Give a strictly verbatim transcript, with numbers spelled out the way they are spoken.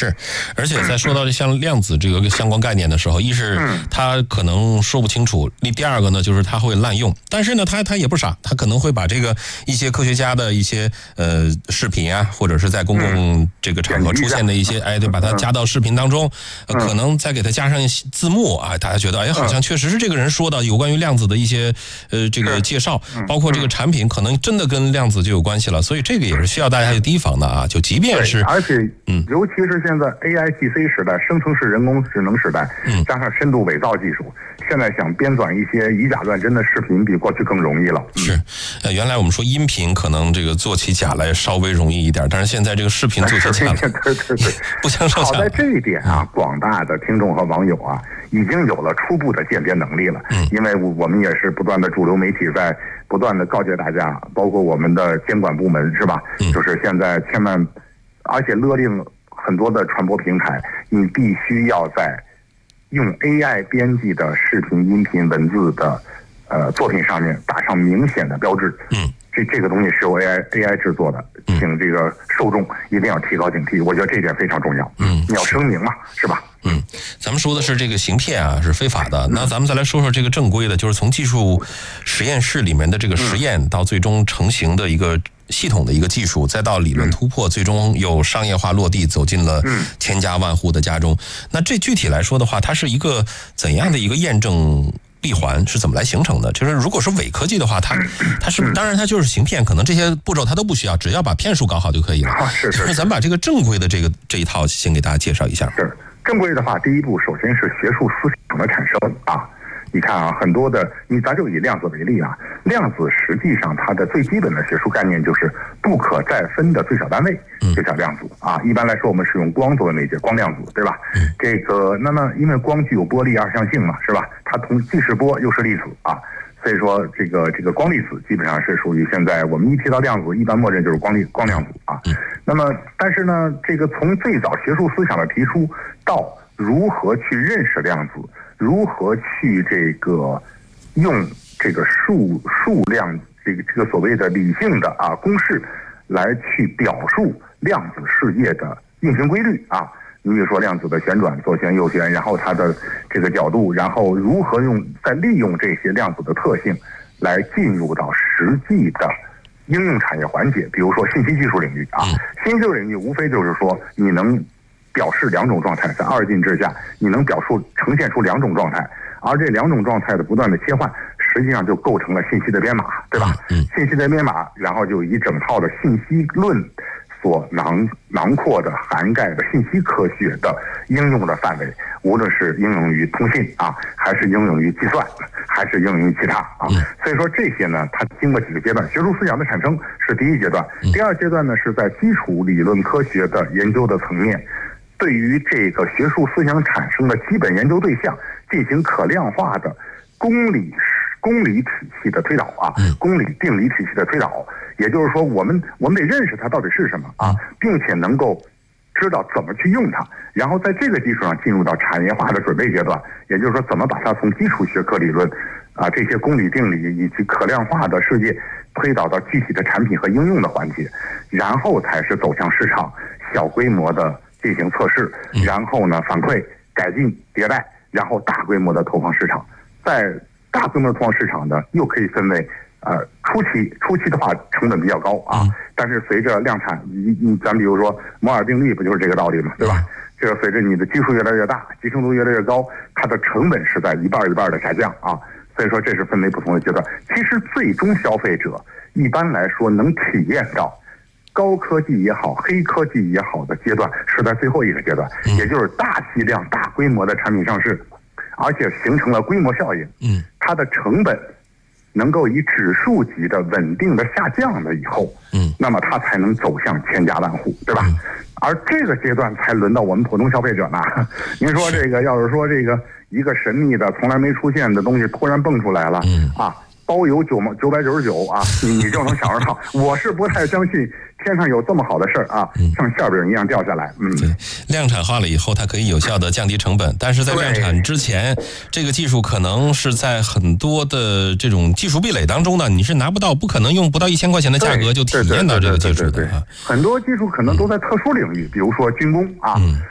是，而且在说到这像量子这个相关概念的时候，一是他可能说不清楚，第二个呢就是他会滥用，但是呢他他也不傻，他可能会把这个一些科学家的一些呃视频啊，或者是在公共这个场合出现的一些，哎，对，把它加到视频当中，呃、可能再给它加上字幕啊，大家觉得哎，好像确实是这个人说的有关于量子的一些呃这个介绍，包括这个产品可能真的跟量子就有关系了，所以这个也是需要大家提防的啊，就即便是而且嗯，尤其是现在 A I G C 时代，生成式人工智能时代，嗯，加上深度伪造技术，现在想编纂一些以假乱真的视频，比过去更容易了。嗯、 是，呃，原来我们说音频可能这个做起假来稍微容易一点，但是现在这个视频做起假来， 对对对， 不相上下。 好在这一点啊，广大的听众和网友啊，已经有了初步的鉴别能力了。嗯，因为我们也是不断的主流媒体在不断的告诫大家，包括我们的监管部门是吧？嗯，就是现在千万，而且勒令很多的传播平台，你必须要在用 A I 编辑的视频、音频、文字的呃作品上面打上明显的标志。嗯，这这个东西是由 A I A I 制作的，请这个受众一定要提高警惕。我觉得这一点非常重要。嗯，你要声明嘛，是吧？ 嗯，咱们说的是这个行骗啊是非法的，那咱们再来说说这个正规的，就是从技术实验室里面的这个实验到最终成型的一个系统的一个技术，再到理论突破，最终有商业化落地，走进了千家万户的家中。那这具体来说的话，它是一个怎样的一个验证闭环，是怎么来形成的？就是如果是伪科技的话，它它是当然它就是行骗，可能这些步骤它都不需要，只要把骗术搞好就可以了。 啊、是是。 那咱们把这个正规的这个这一套先给大家介绍一下。 是正规的话，第一步首先是学术思想的产生啊。你看啊，很多的，你咱就以量子为例啊，量子实际上它的最基本的学术概念就是不可再分的最小单位，就叫量子啊。一般来说，我们使用光作为媒介，光量子，对吧？这个，那么因为光具有波粒二象性嘛，是吧？它同既是波又是粒子啊，所以说这个这个光粒子基本上是属于现在我们一提到量子，一般默认就是光粒光量子啊。那么，但是呢，这个从最早学术思想的提出到如何去认识量子。如何去这个用这个数数量这个这个所谓的理性的啊公式来去表述量子世界的运行规律啊？你比如说量子的旋转、左旋、右旋，然后它的这个角度，然后如何用再利用这些量子的特性来进入到实际的应用产业环节，比如说信息技术领域啊。信息技术领域无非就是说你能表示两种状态，在二进制下，你能表述呈现出两种状态，而这两种状态的不断的切换，实际上就构成了信息的编码，对吧？嗯，信息的编码，然后就一整套的信息论所囊囊括的、涵盖的信息科学的应用的范围，无论是应用于通信啊，还是应用于计算，还是应用于其他啊。所以说这些呢，它经过几个阶段，学术思想的产生是第一阶段，第二阶段呢是在基础理论科学的研究的层面。对于这个学术思想产生的基本研究对象进行可量化的公理公理体系的推导啊，公理定理体系的推导，也就是说，我们我们得认识它到底是什么啊，并且能够知道怎么去用它，然后在这个基础上进入到产业化的准备阶段，也就是说，怎么把它从基础学科理论啊这些公理定理以及可量化的世界推导到具体的产品和应用的环节，然后才是走向市场，小规模的进行测试，然后呢反馈、改进、迭代，然后大规模的投放市场。在大规模的投放市场呢，又可以分为呃初期，初期的话成本比较高啊，但是随着量产，你你咱比如说摩尔定律不就是这个道理嘛，对吧？这个随着你的基数越来越大，集成度越来越高，它的成本是在一半一半的下降啊。所以说这是分为不同的阶段。其实最终消费者一般来说能体验到高科技也好，黑科技也好的阶段是在最后一个阶段，也就是大批量、大规模的产品上市，而且形成了规模效应。嗯，它的成本能够以指数级的稳定的下降了以后，嗯，那么它才能走向千家万户，对吧？嗯、而这个阶段才轮到我们普通消费者呢。您说这个，要是说这个一个神秘的、从来没出现的东西突然蹦出来了，嗯啊。包邮九毛九百九十九啊，你你就能享受到。我是不太相信天上有这么好的事儿啊，像馅饼一样掉下来。嗯， 对，量产化了以后，它可以有效的降低成本，但是在量产之前，这个技术可能是在很多的这种技术壁垒当中呢，你是拿不到，不可能用不到一千块钱的价格就体验到这个技术的啊。 很多技术可能都在特殊领域，比如说军工啊。嗯